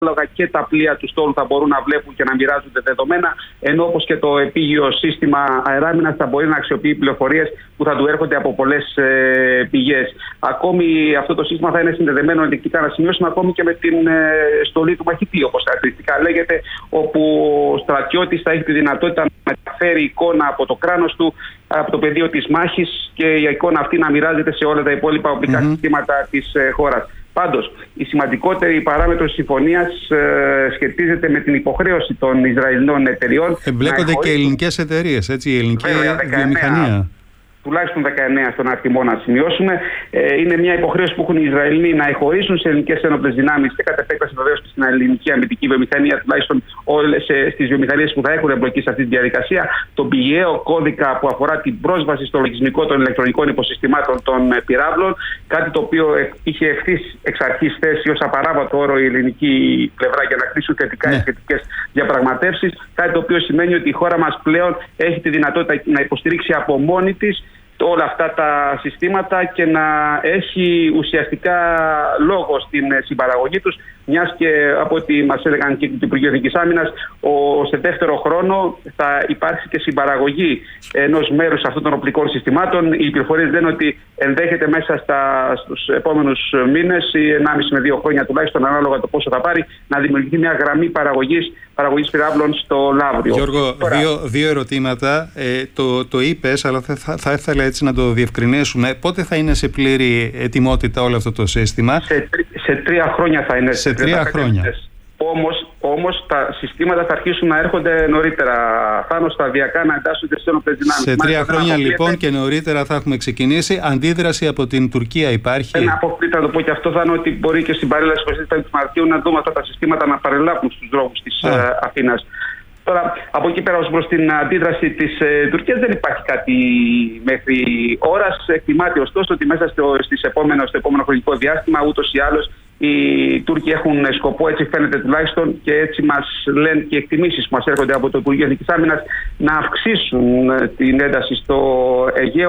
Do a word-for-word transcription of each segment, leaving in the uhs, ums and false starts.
και τα πλοία του στόλου θα μπορούν να βλέπουν και να μοιράζονται δεδομένα, ενώ όπως και το επίγειο σύστημα αεράμινας θα μπορεί να αξιοποιεί πληροφορίες που θα του έρχονται από πολλές ε, πηγές. Ακόμη αυτό το σύστημα θα είναι συνδεδεμένο ενδεικτικά, να σημειώσουμε, ακόμη και με την ε, στολή του μαχητή, όπως χαρακτηριστικά λέγεται, όπου ο στρατιώτης θα έχει τη δυνατότητα να μεταφέρει εικόνα από το κράνος του, από το πεδίο της μάχης, και η εικόνα αυτή να μοιράζεται σε όλα τα υπόλοιπα οπλικά mm-hmm. συστήματα της ε, χώρας. Πάντως, η σημαντικότερη παράμετρο της συμφωνίας ε, σχετίζεται με την υποχρέωση των Ισραηλινών εταιριών. Εμπλέκονται και ελληνικές εταιρείες, έτσι, η ελληνική βέβαια, βιομηχανία. Τουλάχιστον δεκαεννέα στον αριθμό, να σημειώσουμε. Ε, είναι μια υποχρέωση που έχουν οι Ισραηλοί να εχωρίσουν σε ελληνικές ένοπλες δυνάμεις και κατ' επέκταση βεβαίως και στην ελληνική αμυντική βιομηχανία, τουλάχιστον όλες στις βιομηχανίες που θα έχουν εμπλοκή σε αυτή τη διαδικασία, τον πηγαίο κώδικα που αφορά την πρόσβαση στο λογισμικό των ηλεκτρονικών υποσυστημάτων των πυράβλων. Κάτι το οποίο είχε ευθύς εξ αρχής θέση ως απαράβατο όρο η ελληνική πλευρά για να κλείσουν θετικά οι ναι. σχετικές διαπραγματεύσεις. Κάτι το οποίο σημαίνει ότι η χώρα μας πλέον έχει τη δυνατότητα να υποστηρίξει από μόνη της όλα αυτά τα συστήματα και να έχει ουσιαστικά λόγο στην συμπαραγωγή τους, μιας και από ό,τι μας έλεγαν και του Υπουργείου Εθνικής Άμυνας, ο, σε δεύτερο χρόνο θα υπάρξει και συμπαραγωγή ενός μέρους αυτών των οπλικών συστημάτων. Οι πληροφορίες λένε ότι ενδέχεται μέσα στα, στους επόμενους μήνες ή ενάμιση με δύο χρόνια τουλάχιστον, ανάλογα το πόσο θα πάρει, να δημιουργηθεί μια γραμμή παραγωγής, παραγωγής πυράβλων στο Λαύριο. Γιώργο, Τώρα, δύο, δύο ερωτήματα. Ε, το, το είπες, αλλά θα, θα, θα ήθελα έτσι να το διευκρινίσουμε. Πότε θα είναι σε πλήρη ετοιμότητα όλο αυτό το σύστημα? Σε, σε τρία χρόνια θα είναι. Σε τρία χρόνια. Όμως, όμως τα συστήματα θα αρχίσουν να έρχονται νωρίτερα. Πάνω σταδιακά να εντάσσονται στις ένοπλες δυνάμεις. Σε τρία χρόνια λοιπόν και νωρίτερα θα έχουμε ξεκινήσει. Αντίδραση από την Τουρκία υπάρχει? Ένα απόφυτα να το πω και αυτό θα είναι ότι μπορεί και στην παρέλαση του είκοσι του Μαρτίου να δούμε αυτά τα συστήματα να παρελάβουν στους δρόμους της uh, Αθήνας. Τώρα, από εκεί πέρα ως προς την αντίδραση της ε, Τουρκίας δεν υπάρχει κάτι μέχρι ώρας. Εκτιμάται ωστόσο ότι μέσα στο, στις επόμενο, στο επόμενο χρονικό διάστημα ούτως ή άλλως οι Τούρκοι έχουν σκοπό, έτσι φαίνεται τουλάχιστον, και έτσι μας λένε και εκτιμήσεις που μας έρχονται από το Υπουργείο Εθνικής Άμυνας, να αυξήσουν την ένταση στο Αιγαίο,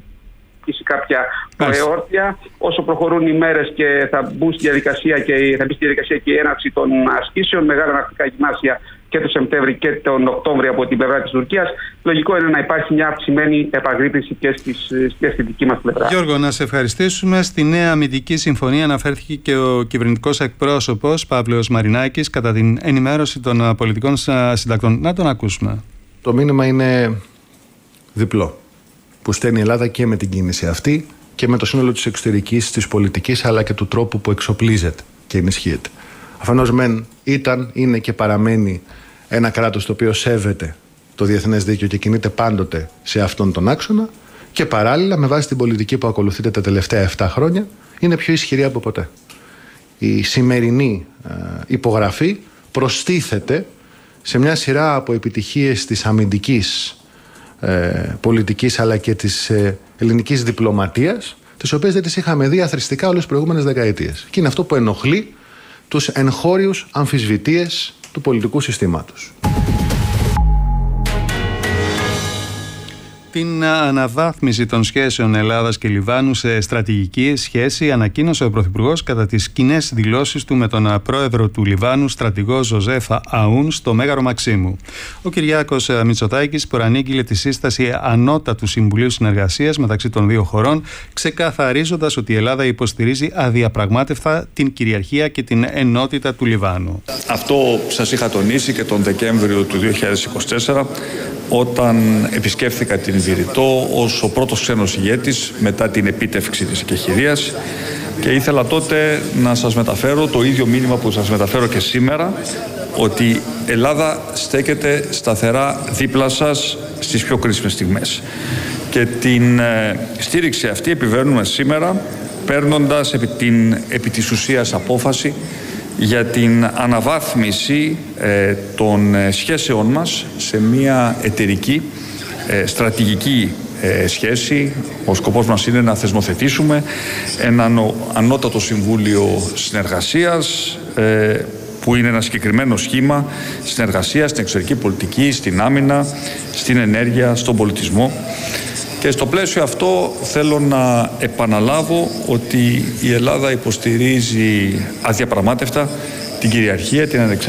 κάποια προεόρτια. Όσο προχωρούν οι μέρες και θα μπουν στη διαδικασία και θα μπει στη διαδικασία και η έναρξη των ασκήσεων, μεγάλα ναυτικά γυμνάσια και τον Σεπτέμβρη και τον Οκτώβρη από την πλευρά της Τουρκίας, λογικό είναι να υπάρχει μια αυξημένη επαγρύπνηση και, στις, και στη δική μας πλευρά. Γιώργο, να σε ευχαριστήσουμε. Στη νέα αμυντική συμφωνία αναφέρθηκε και ο κυβερνητικός εκπρόσωπος Παύλος Μαρινάκης κατά την ενημέρωση των πολιτικών συντακτών. Να τον ακούσουμε. Το μήνυμα είναι διπλό, που στέλνει η Ελλάδα και με την κίνηση αυτή και με το σύνολο της εξωτερικής, της πολιτικής, αλλά και του τρόπου που εξοπλίζεται και ενισχύεται. Αφενός μεν ήταν, είναι και παραμένει ένα κράτος το οποίο σέβεται το διεθνές δίκαιο και κινείται πάντοτε σε αυτόν τον άξονα, και παράλληλα με βάση την πολιτική που ακολουθείται τα τελευταία επτά χρόνια είναι πιο ισχυρή από ποτέ. Η σημερινή ε, υπογραφή προστίθεται σε μια σειρά από επιτυχίες της αμυντικής ε, πολιτικής αλλά και της ε, ελληνικής διπλωματίας, τις οποίες δεν τις είχαμε δει αθροιστικά όλες τις προηγούμενες δεκαετίες. Και είναι αυτό που ενοχλεί τους εγχώριους αμφισβητείες του πολιτικού συστήματος. Την αναβάθμιση των σχέσεων Ελλάδας και Λιβάνου σε στρατηγική σχέση ανακοίνωσε ο Πρωθυπουργός κατά τις κοινές δηλώσεις του με τον πρόεδρο του Λιβάνου, στρατηγό Ζωζέφα Αούν, στο Μέγαρο Μαξίμου. Ο Κυριάκος Μητσοτάκης προανήγγειλε τη σύσταση ανώτατου Συμβουλίου Συνεργασίας μεταξύ των δύο χωρών, ξεκαθαρίζοντας ότι η Ελλάδα υποστηρίζει αδιαπραγμάτευτα την κυριαρχία και την ενότητα του Λιβάνου. Αυτό σας είχα τονίσει και τον Δεκέμβριο του δύο χιλιάδες είκοσι τέσσερα, όταν επισκέφθηκα την Βηρητό ως ο πρώτος ξένος ηγέτης μετά την επίτευξη της εκεχηρίας, και ήθελα τότε να σας μεταφέρω το ίδιο μήνυμα που σας μεταφέρω και σήμερα, ότι η Ελλάδα στέκεται σταθερά δίπλα σας στις πιο κρίσιμες στιγμές. Και την ε, στήριξη αυτή επιβαίνουμε σήμερα παίρνοντας επί, την επί της ουσίας απόφαση για την αναβάθμιση ε, των σχέσεών μας σε μια εταιρική ε, στρατηγική ε, σχέση. Ο σκοπός μας είναι να θεσμοθετήσουμε ένα ανώτατο Συμβούλιο Συνεργασίας ε, που είναι ένα συγκεκριμένο σχήμα συνεργασίας στην εξωτερική πολιτική, στην άμυνα, στην ενέργεια, στον πολιτισμό. Και στο πλαίσιο αυτό θέλω να επαναλάβω ότι η Ελλάδα υποστηρίζει αδιαπραγμάτευτα την κυριαρχία, την ανεξαρτησία